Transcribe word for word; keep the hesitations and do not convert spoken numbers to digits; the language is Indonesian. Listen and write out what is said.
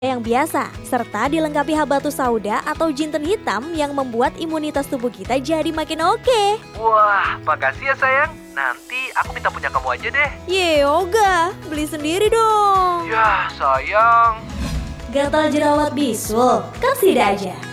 yang biasa, serta dilengkapi habatus sauda atau jinten hitam yang membuat imunitas tubuh kita jadi makin oke. Wah, makasih ya sayang. Nanti aku minta punya kamu aja deh. Ye, Yoga, beli sendiri dong. Yah, sayang. Gatal jerawat bisul, Capsida aja.